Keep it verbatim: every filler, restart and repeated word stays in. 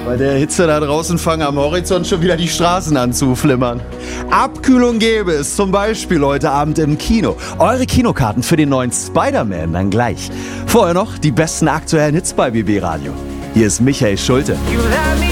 Bei der Hitze da draußen fangen am Horizont schon wieder die Straßen an zu flimmern. Abkühlung gäbe es zum Beispiel heute Abend im Kino. Eure Kinokarten für den neuen Spider-Man dann gleich. Vorher noch die besten aktuellen Hits bei B B Radio. Hier ist Michael Schulte.